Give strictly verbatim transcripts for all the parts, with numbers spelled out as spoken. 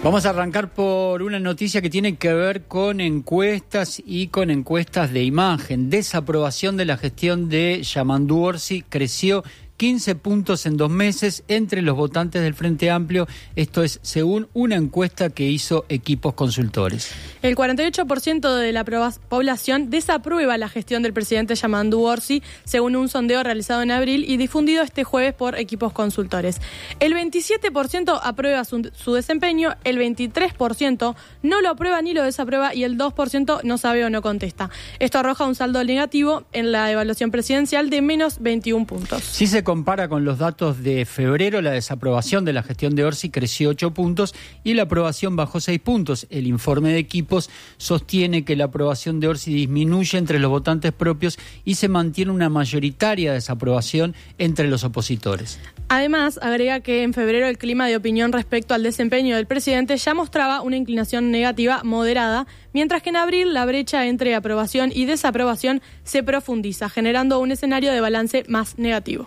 Vamos a arrancar por una noticia que tiene que ver con encuestas y con encuestas de imagen. Desaprobación de la gestión de Yamandu Orsi creció quince puntos en dos meses entre los votantes del Frente Amplio. Esto es según una encuesta que hizo Equipos Consultores. El cuarenta y ocho por ciento de la población desaprueba la gestión del presidente Yamandu Orsi, según un sondeo realizado en abril y difundido este jueves por Equipos Consultores. El veintisiete por ciento aprueba su, su desempeño, el veintitrés por ciento no lo aprueba ni lo desaprueba y el dos por ciento no sabe o no contesta. Esto arroja un saldo negativo en la evaluación presidencial de menos veintiún puntos. Sí se compara con los datos de febrero, la desaprobación de la gestión de Orsi creció ocho puntos y la aprobación bajó seis puntos. El informe de Equipos sostiene que la aprobación de Orsi disminuye entre los votantes propios y se mantiene una mayoritaria desaprobación entre los opositores. Además, agrega que en febrero el clima de opinión respecto al desempeño del presidente ya mostraba una inclinación negativa moderada, mientras que en abril la brecha entre aprobación y desaprobación se profundiza, generando un escenario de balance más negativo.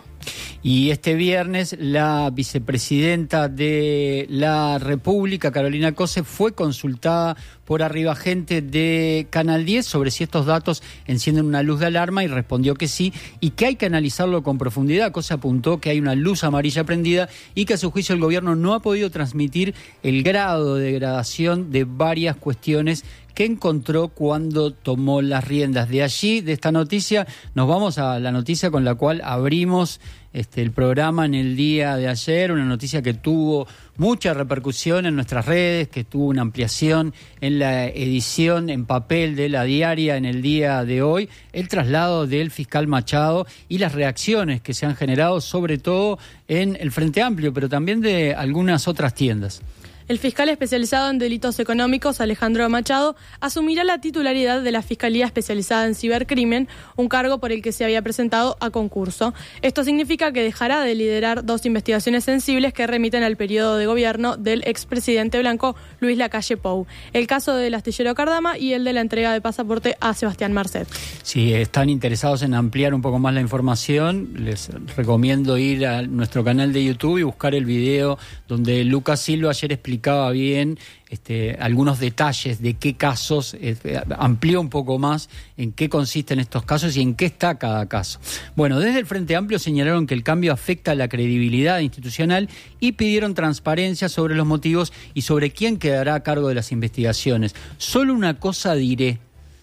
Y este viernes la vicepresidenta de la República, Carolina Cose, fue consultada por Arriba Gente de Canal diez sobre si estos datos encienden una luz de alarma y respondió que sí y que hay que analizarlo con profundidad. Cose apuntó que hay una luz amarilla prendida y que a su juicio el gobierno no ha podido transmitir el grado de degradación de varias cuestiones que encontró cuando tomó las riendas. De allí, de esta noticia, nos vamos a la noticia con la cual abrimos este, el programa en el día de ayer, una noticia que tuvo mucha repercusión en nuestras redes, que tuvo una ampliación en la edición en papel de La Diaria en el día de hoy, el traslado del fiscal Machado y las reacciones que se han generado, sobre todo en el Frente Amplio, pero también de algunas otras tiendas. El fiscal especializado en delitos económicos, Alejandro Machado, asumirá la titularidad de la Fiscalía Especializada en Cibercrimen, un cargo por el que se había presentado a concurso. Esto significa que dejará de liderar dos investigaciones sensibles que remiten al periodo de gobierno del expresidente blanco Luis Lacalle Pou, el caso del astillero Cardama y el de la entrega de pasaporte a Sebastián Marcet. Si están interesados en ampliar un poco más la información, les recomiendo ir a nuestro canal de YouTube y buscar el video donde Lucas Silva ayer explicó explicaba bien este, algunos detalles de qué casos, eh, amplió un poco más en qué consisten estos casos y en qué está cada caso. Bueno, desde el Frente Amplio señalaron que el cambio afecta a la credibilidad institucional y pidieron transparencia sobre los motivos y sobre quién quedará a cargo de las investigaciones. Solo una cosa diré,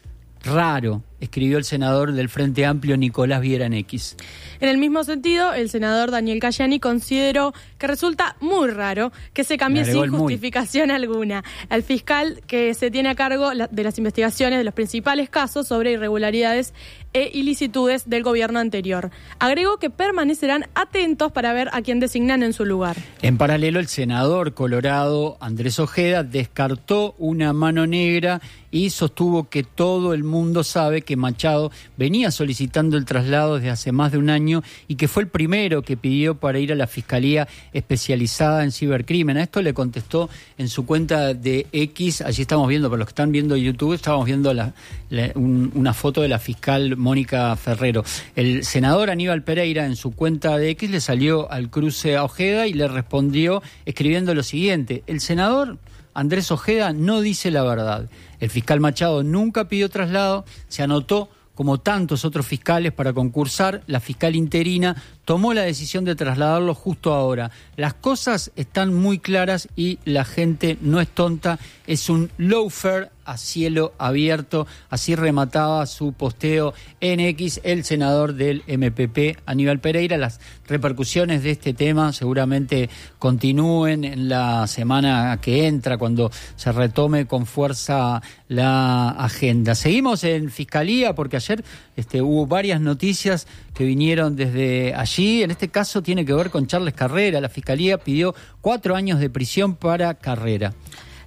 raro, escribió el senador del Frente Amplio Nicolás Viera en X. En el mismo sentido, el senador Daniel Cayani consideró que resulta muy raro que se cambie sin justificación muy. alguna al fiscal que se tiene a cargo de las investigaciones de los principales casos sobre irregularidades e ilicitudes del gobierno anterior. Agregó que permanecerán atentos para ver a quién designan en su lugar. En paralelo, el senador colorado Andrés Ojeda descartó una mano negra y sostuvo que todo el mundo sabe que Machado venía solicitando el traslado desde hace más de un año y que fue el primero que pidió para ir a la Fiscalía Especializada en Cibercrimen. A esto le contestó en su cuenta de X, allí estamos viendo, para los que están viendo YouTube, estábamos viendo la, la, un, una foto de la fiscal Mónica Ferrero. El senador Aníbal Pereira en su cuenta de X le salió al cruce a Ojeda y le respondió escribiendo lo siguiente: el senador Andrés Ojeda no dice la verdad. El fiscal Machado nunca pidió traslado, se anotó como tantos otros fiscales para concursar. La fiscal interina tomó la decisión de trasladarlo justo ahora. Las cosas están muy claras y la gente no es tonta. Es un lawfare a cielo abierto. Así remataba su posteo en X el senador del M P P, Aníbal Pereira. Las repercusiones de este tema seguramente continúen en la semana que entra, cuando se retome con fuerza la agenda. Seguimos en Fiscalía porque ayer este, hubo varias noticias que vinieron desde allí. En este caso tiene que ver con Charles Carrera. La Fiscalía pidió cuatro años de prisión para Carrera.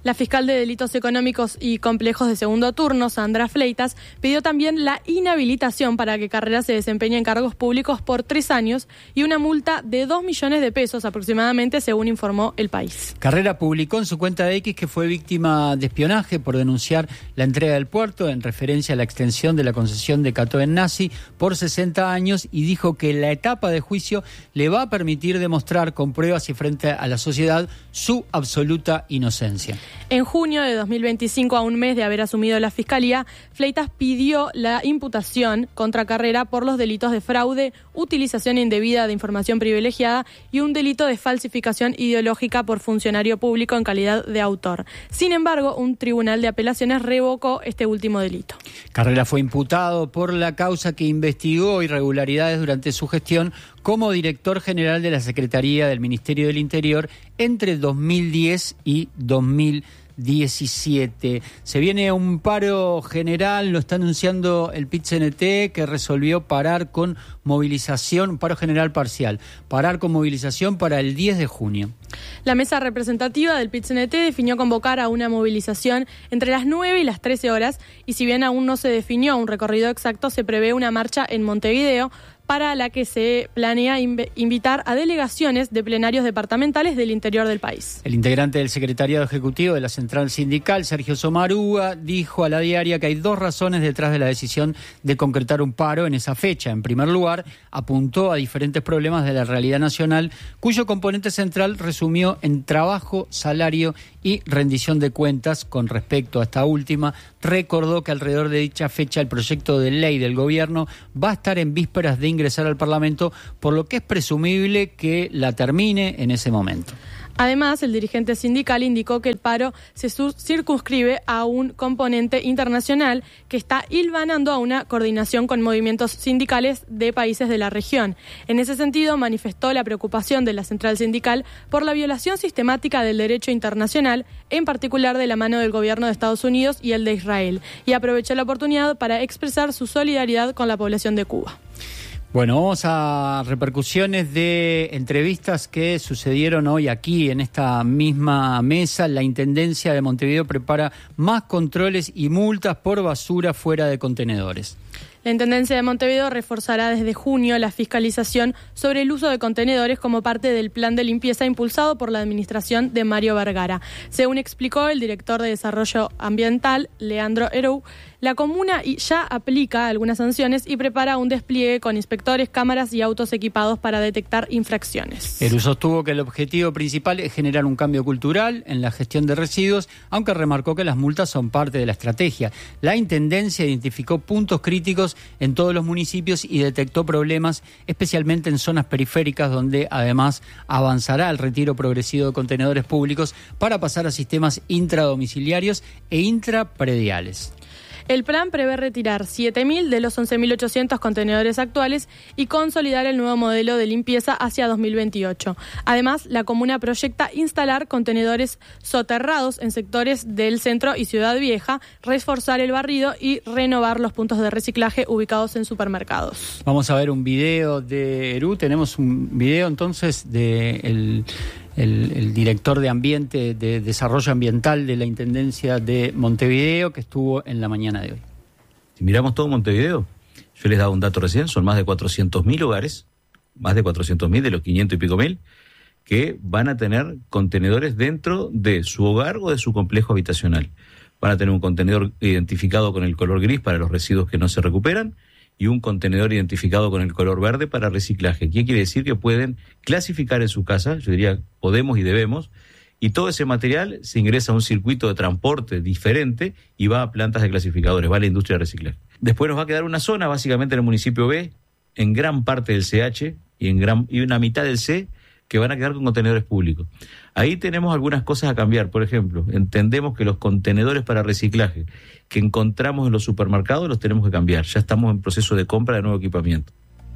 La fiscal de Delitos Económicos y Complejos de segundo turno, Sandra Fleitas, pidió también la inhabilitación para que Carrera se desempeñe en cargos públicos por tres años y una multa de dos millones de pesos aproximadamente, según informó El País. Carrera publicó en su cuenta de X que fue víctima de espionaje por denunciar la entrega del puerto en referencia a la extensión de la concesión de Katoen-Nazi por sesenta años y dijo que la etapa de juicio le va a permitir demostrar con pruebas y frente a la sociedad su absoluta inocencia. En junio de dos mil veinticinco, a un mes de haber asumido la Fiscalía, Fleitas pidió la imputación contra Carrera por los delitos de fraude, utilización indebida de información privilegiada y un delito de falsificación ideológica por funcionario público en calidad de autor. Sin embargo, un tribunal de apelaciones revocó este último delito. Carrera fue imputado por la causa que investigó irregularidades durante su gestión como director general de la Secretaría del Ministerio del Interior entre dos mil diez y dos mil diecisiete. Se viene un paro general, lo está anunciando el P I T C N T, que resolvió parar con movilización, un paro general parcial, parar con movilización para el diez de junio. La mesa representativa del P I T C N T definió convocar a una movilización entre las nueve y las trece horas, y si bien aún no se definió un recorrido exacto, se prevé una marcha en Montevideo, para la que se planea inv- invitar a delegaciones de plenarios departamentales del interior del país. El integrante del secretariado ejecutivo de la Central Sindical, Sergio Somarúa, dijo a La Diaria que hay dos razones detrás de la decisión de concretar un paro en esa fecha. En primer lugar, apuntó a diferentes problemas de la realidad nacional, cuyo componente central resumió en trabajo, salario y rendición de cuentas. Con respecto a esta última, recordó que alrededor de dicha fecha el proyecto de ley del gobierno va a estar en vísperas de ingresar al Parlamento, por lo que es presumible que la termine en ese momento. Además, el dirigente sindical indicó que el paro se circunscribe a un componente internacional que está hilvanando a una coordinación con movimientos sindicales de países de la región. En ese sentido, manifestó la preocupación de la central sindical por la violación sistemática del derecho internacional, en particular de la mano del gobierno de Estados Unidos y el de Israel, y aprovechó la oportunidad para expresar su solidaridad con la población de Cuba. Bueno, vamos a repercusiones de entrevistas que sucedieron hoy aquí en esta misma mesa. La Intendencia de Montevideo prepara más controles y multas por basura fuera de contenedores. La Intendencia de Montevideo reforzará desde junio la fiscalización sobre el uso de contenedores como parte del plan de limpieza impulsado por la administración de Mario Vergara. Según explicó el director de Desarrollo Ambiental, Leandro Herou, la comuna ya aplica algunas sanciones y prepara un despliegue con inspectores, cámaras y autos equipados para detectar infracciones. Herou sostuvo que el objetivo principal es generar un cambio cultural en la gestión de residuos, aunque remarcó que las multas son parte de la estrategia. La Intendencia identificó puntos críticos en todos los municipios y detectó problemas, especialmente en zonas periféricas, donde además avanzará el retiro progresivo de contenedores públicos para pasar a sistemas intradomiciliarios e intraprediales. El plan prevé retirar siete mil de los once mil ochocientos contenedores actuales y consolidar el nuevo modelo de limpieza hacia dos mil veintiocho. Además, la comuna proyecta instalar contenedores soterrados en sectores del centro y Ciudad Vieja, reforzar el barrido y renovar los puntos de reciclaje ubicados en supermercados. Vamos a ver un video de Herou. Tenemos un video entonces de el... El, el director de Ambiente, de Desarrollo Ambiental de la Intendencia de Montevideo, que estuvo en la mañana de hoy. Si miramos todo Montevideo, yo les daba un dato recién, son más de cuatrocientos mil hogares, más de cuatrocientos mil de los quinientos y pico mil, que van a tener contenedores dentro de su hogar o de su complejo habitacional. Van a tener un contenedor identificado con el color gris para los residuos que no se recuperan, y un contenedor identificado con el color verde para reciclaje. ¿Qué quiere decir? Que pueden clasificar en su casa, yo diría podemos y debemos, y todo ese material se ingresa a un circuito de transporte diferente y va a plantas de clasificadores, va a la industria de reciclaje. Después nos va a quedar una zona, básicamente en el municipio B, en gran parte del C H y en gran y una mitad del C, que van a quedar con contenedores públicos. Ahí tenemos algunas cosas a cambiar. Por ejemplo, entendemos que los contenedores para reciclaje que encontramos en los supermercados los tenemos que cambiar. Ya estamos en proceso de compra de nuevo equipamiento.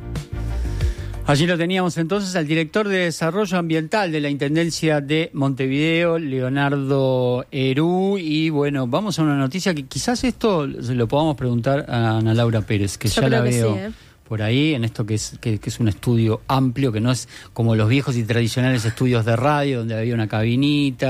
Allí lo teníamos entonces al director de Desarrollo Ambiental de la Intendencia de Montevideo, Leonardo Herou. Y bueno, vamos a una noticia que quizás esto se lo podamos preguntar a Ana Laura Pérez, que Yo ya la que veo. sí, ¿eh? Por ahí, en esto que es, que, que es un estudio amplio, que no es como los viejos y tradicionales estudios de radio, donde había una cabinita,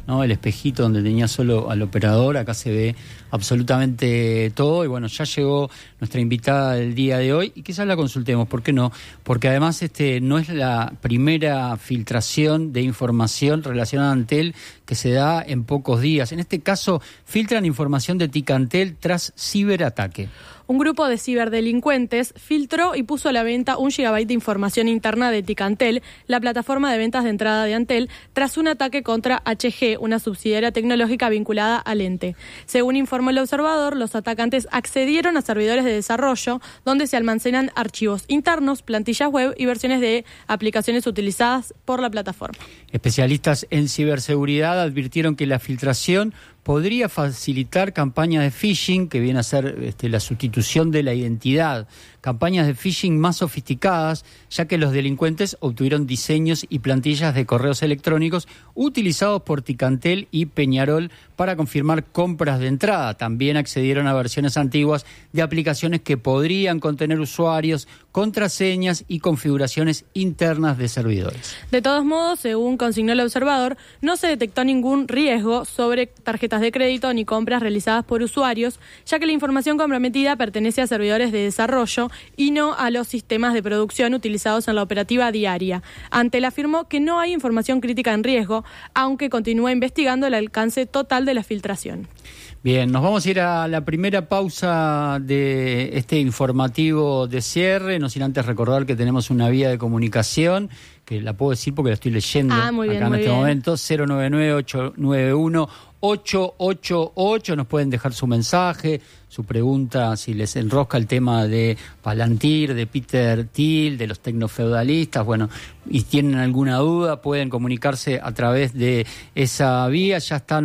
¿no? El espejito donde tenía solo al operador, acá se ve absolutamente todo. Y bueno, ya llegó nuestra invitada del día de hoy y quizás la consultemos, ¿por qué no? Porque además este no es la primera filtración de información relacionada a Antel que se da en pocos días. En este caso, filtran información de Ticantel tras ciberataque. Un grupo de ciberdelincuentes filtró y puso a la venta un gigabyte de información interna de Ticantel, la plataforma de ventas de entrada de Antel, tras un ataque contra H G, una subsidiaria tecnológica vinculada al ente. Según informó el observador, los atacantes accedieron a servidores de desarrollo donde se almacenan archivos internos, plantillas web y versiones de aplicaciones utilizadas por la plataforma. Especialistas en ciberseguridad advirtieron que la filtración podría facilitar campañas de phishing, que viene a ser este, la sustitución de la identidad, campañas de phishing más sofisticadas, ya que los delincuentes obtuvieron diseños y plantillas de correos electrónicos utilizados por Ticantel y Peñarol para confirmar compras de entrada. También accedieron a versiones antiguas de aplicaciones que podrían contener usuarios, contraseñas y configuraciones internas de servidores. De todos modos, según consignó el observador, no se detectó ningún riesgo sobre tarjetas de crédito ni compras realizadas por usuarios, ya que la información comprometida pertenece a servidores de desarrollo y no a los sistemas de producción utilizados en la operativa diaria. Antel afirmó que no hay información crítica en riesgo, aunque continúa investigando el alcance total de la filtración. Bien, nos vamos a ir a la primera pausa de este informativo de cierre, no sin antes recordar que tenemos una vía de comunicación, que la puedo decir porque la estoy leyendo ah, muy bien, acá en muy este bien. momento, cero nueve nueve, ocho nueve uno, ocho ocho ocho, nos pueden dejar su mensaje, su pregunta, si les enrosca el tema de Palantir, de Peter Thiel, de los tecnofeudalistas, bueno, y tienen alguna duda, pueden comunicarse a través de esa vía, ya están